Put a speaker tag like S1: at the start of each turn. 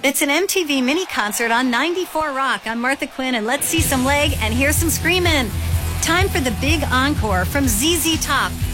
S1: It's an MTV mini concert on 94 Rock. I'm Martha Quinn, and let's see some leg and hear some screaming. Time for the big encore from ZZ Top.